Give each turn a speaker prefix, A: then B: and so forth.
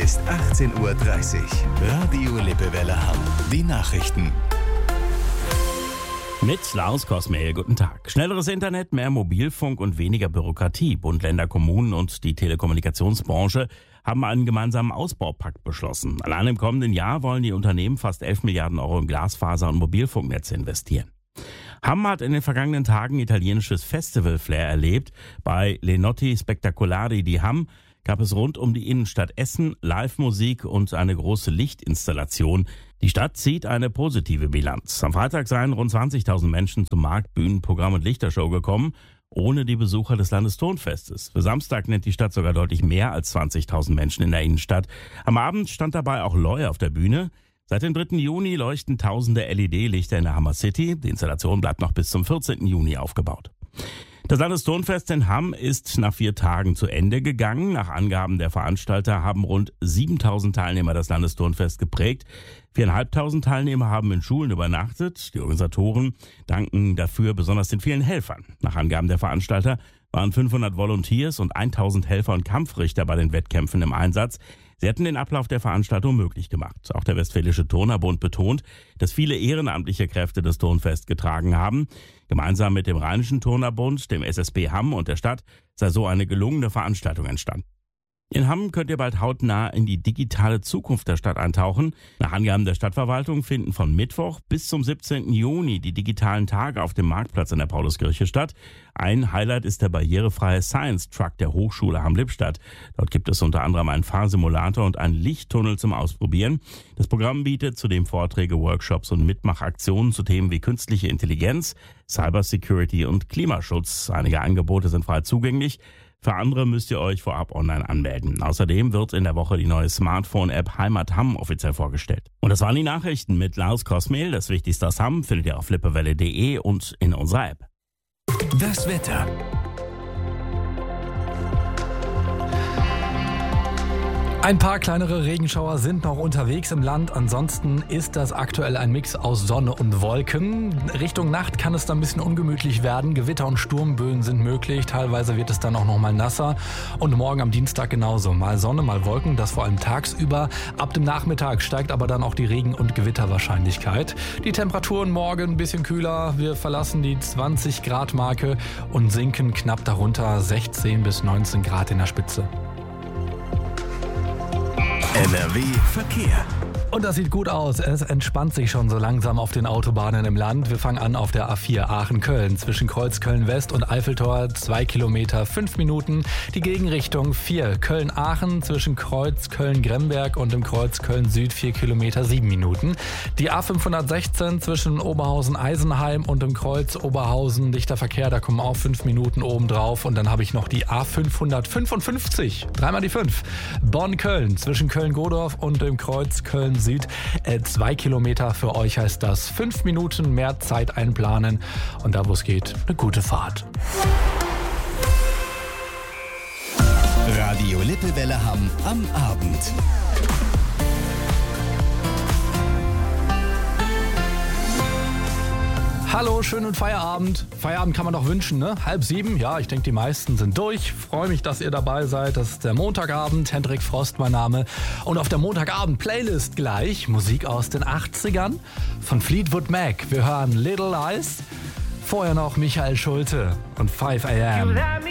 A: ist 18:30 Uhr. Radio Lippewelle Hamm. Die Nachrichten.
B: Mit Lars Kosmehl, guten Tag. Schnelleres Internet, mehr Mobilfunk und weniger Bürokratie. Bund, Länder, Kommunen und die Telekommunikationsbranche haben einen gemeinsamen Ausbaupakt beschlossen. Allein im kommenden Jahr wollen die Unternehmen fast 11 Milliarden Euro in Glasfaser- und Mobilfunknetze investieren. Hamm hat in den vergangenen Tagen italienisches Festival-Flair erlebt. Bei Le Notti Spettacolari di Hamm gab es rund um die Innenstadt Essen Live-Musik und eine große Lichtinstallation. Die Stadt zieht eine positive Bilanz. Am Freitag seien rund 20.000 Menschen zum Markt, Bühnenprogramm und Lichtershow gekommen, ohne die Besucher des Landestonfestes. Für Samstag nennt die Stadt sogar deutlich mehr als 20.000 Menschen in der Innenstadt. Am Abend stand dabei auch Loi auf der Bühne. Seit dem 3. Juni leuchten tausende LED-Lichter in der Hammer City. Die Installation bleibt noch bis zum 14. Juni aufgebaut. Das Landestonfest in Hamm ist nach 4 Tagen zu Ende gegangen. Nach Angaben der Veranstalter haben rund 7.000 Teilnehmer das Landestonfest geprägt. 4.500 Teilnehmer haben in Schulen übernachtet. Die Organisatoren danken dafür besonders den vielen Helfern. Nach Angaben der Veranstalter waren 500 Volunteers und 1.000 Helfer und Kampfrichter bei den Wettkämpfen im Einsatz. Sie hätten den Ablauf der Veranstaltung möglich gemacht. Auch der Westfälische Turnerbund betont, dass viele ehrenamtliche Kräfte das Turnfest getragen haben. Gemeinsam mit dem Rheinischen Turnerbund, dem SSB Hamm und der Stadt sei so eine gelungene Veranstaltung entstanden. In Hamm könnt ihr bald hautnah in die digitale Zukunft der Stadt eintauchen. Nach Angaben der Stadtverwaltung finden von Mittwoch bis zum 17. Juni die digitalen Tage auf dem Marktplatz in der Pauluskirche statt. Ein Highlight ist der barrierefreie Science Truck der Hochschule Hamm-Lippstadt. Dort gibt es unter anderem einen Fahrsimulator und einen Lichttunnel zum Ausprobieren. Das Programm bietet zudem Vorträge, Workshops und Mitmachaktionen zu Themen wie künstliche Intelligenz, Cybersecurity und Klimaschutz. Einige Angebote sind frei zugänglich. Für andere müsst ihr euch vorab online anmelden. Außerdem wird in der Woche die neue Smartphone-App Heimat Hamm offiziell vorgestellt. Und das waren die Nachrichten mit Lars Kosmehl. Das Wichtigste aus Hamm findet ihr auf lippewelle.de und in unserer App.
A: Das Wetter.
C: Ein paar kleinere Regenschauer sind noch unterwegs im Land. Ansonsten ist das aktuell ein Mix aus Sonne und Wolken. Richtung Nacht kann es dann ein bisschen ungemütlich werden. Gewitter und Sturmböen sind möglich. Teilweise wird es dann auch noch mal nasser. Und morgen am Dienstag genauso. Mal Sonne, mal Wolken. Das vor allem tagsüber. Ab dem Nachmittag steigt aber dann auch die Regen- und Gewitterwahrscheinlichkeit. Die Temperaturen morgen ein bisschen kühler. Wir verlassen die 20 Grad Marke und sinken knapp darunter 16 bis 19 Grad in der Spitze.
A: NRW Verkehr.
C: Und das sieht gut aus. Es entspannt sich schon so langsam auf den Autobahnen im Land. Wir fangen an auf der A4 Aachen-Köln. Zwischen Kreuz Köln-West und Eiffeltor 2 Kilometer 5 Minuten. Die Gegenrichtung 4 Köln-Aachen. Zwischen Kreuz Köln-Gremberg und dem Kreuz Köln-Süd 4 Kilometer 7 Minuten. Die A516 zwischen Oberhausen-Eisenheim und dem Kreuz Oberhausen. Dichter Verkehr, da kommen auch 5 Minuten oben drauf. Und dann habe ich noch die A555. Dreimal die 5. Bonn-Köln zwischen Köln-Godorf und dem Kreuz Köln Süd. 2 Kilometer für euch heißt das 5 Minuten mehr Zeit einplanen und da wo es geht, eine gute Fahrt.
A: Radio Lippewelle Hamm am Abend.
C: Hallo, schönen Feierabend. Feierabend kann man doch wünschen, ne? 6:30, ja, ich denke, die meisten sind durch. Freue mich, dass ihr dabei seid. Das ist der Montagabend. Hendrik Frost, mein Name. Und auf der Montagabend-Playlist gleich Musik aus den 80ern von Fleetwood Mac. Wir hören Little Lies. Vorher noch Michael Schulte und 5 AM.